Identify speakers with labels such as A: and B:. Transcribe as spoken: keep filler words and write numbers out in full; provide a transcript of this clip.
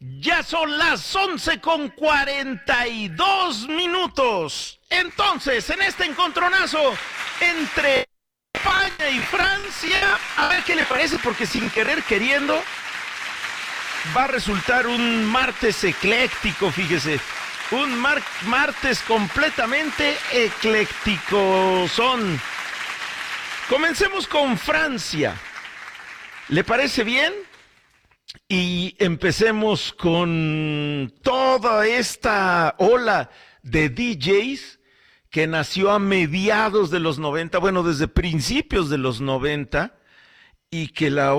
A: Ya son las once con cuarenta y dos minutos. Entonces, en este encontronazo entre España y Francia, a ver qué le parece, porque sin querer queriendo va a resultar un martes ecléctico, fíjese. Un mar martes completamente ecléctico son. Comencemos con Francia. ¿Le parece bien? Y empecemos con toda esta ola de D Js que nació a mediados de los noventa, bueno, desde principios de los noventa, y que la